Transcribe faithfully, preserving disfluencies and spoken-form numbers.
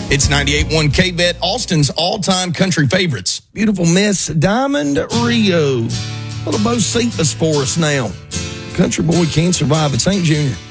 It's ninety-eight point one K-Bet, Austin's all-time country favorites. Beautiful Miss Diamond Rio. Little Bo Cephas for us now. Country boy can't survive. It's Saint Junior.